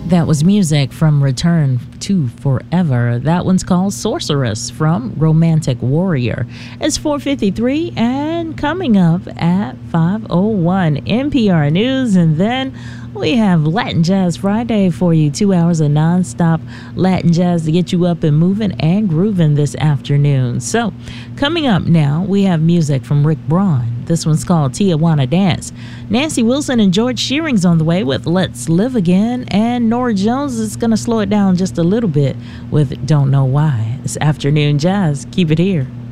That was music from Return to Forever. That one's called Sorceress from Romantic Warrior. It's 4:53 and coming up at 5:01 NPR News, and then we have Latin Jazz Friday for you. 2 hours of nonstop Latin jazz to get you up and moving and grooving this afternoon. So coming up now, we have music from Rick Braun. This one's called Tijuana Dance. Nancy Wilson and George Shearing's on the way with Let's Live Again, and Norah Jones is going to slow it down just a little bit with Don't Know Why. It's afternoon jazz. Keep it here.